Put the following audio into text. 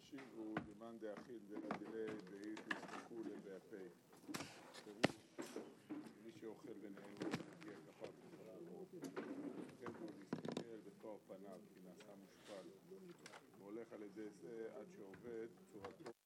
שיבו למאן דאכיל דלדילי דאית יסתכו לבעפי. מי שאוכל ונהנה מגיע כפיו בחללו, כן הוא להסתכל בתואר פניו כי נעשה מושפל והולך על ידי זה עד שעובד צורתו